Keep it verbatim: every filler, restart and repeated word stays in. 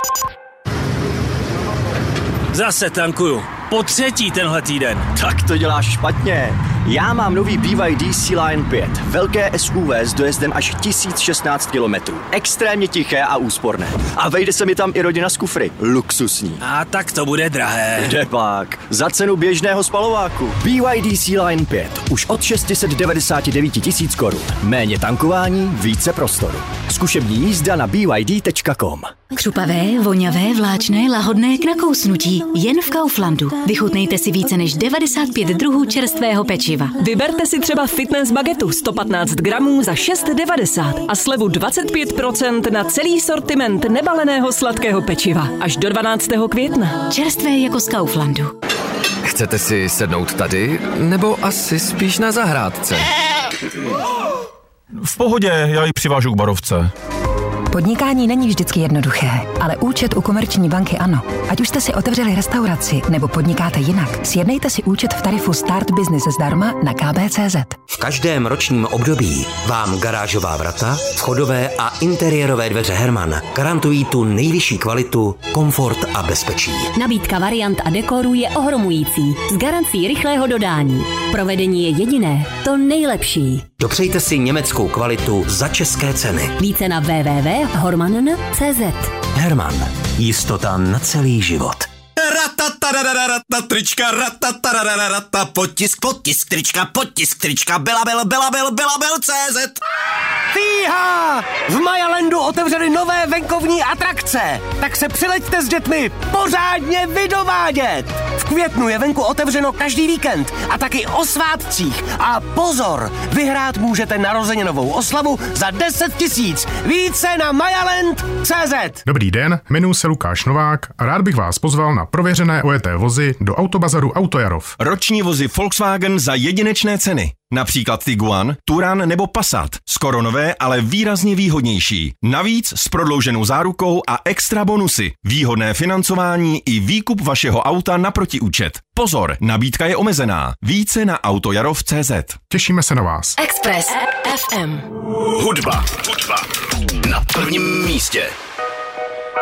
Zase tankuju. Po třetí tenhle týden. Tak to děláš špatně. Já mám nový B Y D Sea-Line pět. Velké S U V s dojezdem až tisíc šestnáct kilometrů. Extrémně tiché a úsporné. A vejde se mi tam i rodina z kufry. Luxusní. A tak to bude drahé. Kde pak? Za cenu běžného spalováku. B Y D Sea-Line pět. Už od šest set devadesát devět tisíc korun. Méně tankování, více prostoru. Zkušební jízda na b y d tečka com. Křupavé, voňavé, vláčné, lahodné k nakousnutí. Jen v Kauflandu. Vychutnejte si více než devadesát pět druhů čerstvého pečiva. Vyberte si třeba fitness bagetu sto patnáct gramů za šest devadesát a slevu dvacet pět procent na celý sortiment nebaleného sladkého pečiva. Až do dvanáctého května. Čerstvé jako z Kauflandu. Chcete si sednout tady, nebo asi spíš na zahrádce? V pohodě, já ji přivážu k barovce. Podnikání není vždycky jednoduché, ale účet u Komerční banky ano. Ať už jste si otevřeli restauraci nebo podnikáte jinak, sjednejte si účet v tarifu Start Business zdarma na k b tečka cé zet. V každém ročním období vám garážová vrata, vchodové a interiérové dveře Herman garantují tu nejvyšší kvalitu, komfort a bezpečí. Nabídka variant a dekorů je ohromující, s garancí rychlého dodání. Provedení je jediné, to nejlepší. Dopřejte si německou kvalitu za české ceny. Více na w w w tečka horman tečka cé zet. Herman. Jistota na celý život. Rata trička, rata potisk, potisk trička, potisk trička, Belabel, Belabel, Belabel tečka cé zet. Fíha! V Majalandu otevřeli nové venkovní atrakce, tak se přileďte s dětmi pořádně vydovádět. V květnu je venku otevřeno každý víkend a taky o svátcích. A pozor, vyhrát můžete narozeninovou oslavu za deset tisíc. Více na majaland tečka cé zet. Dobrý den, jmenuji se Lukáš Novák a rád bych vás pozval na prověřené ojeté vozy do Autobazaru Autojarov. Roční vozy Volkswagen za jedinečné ceny. Například Tiguan, Touran nebo Passat. Skoro nové, ale výrazně výhodnější. Navíc s prodlouženou zárukou a extra bonusy. Výhodné financování i výkup vašeho auta na protiúčet. Pozor, nabídka je omezená. Více na autojarov tečka cé zet. Těšíme se na vás. Express F M. Hudba, hudba na prvním místě.